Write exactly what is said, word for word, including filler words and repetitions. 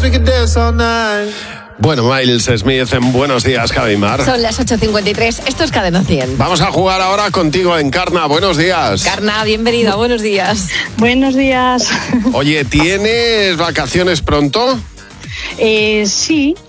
Bueno, Miles Smith en Buenos Días, Javimar. Son las ocho cincuenta y tres. Esto es Cadena cien. Vamos a jugar ahora contigo, Encarna. Buenos días. Encarna, bienvenida. Buenos días. Buenos días. Oye, ¿tienes vacaciones pronto? Eh, sí.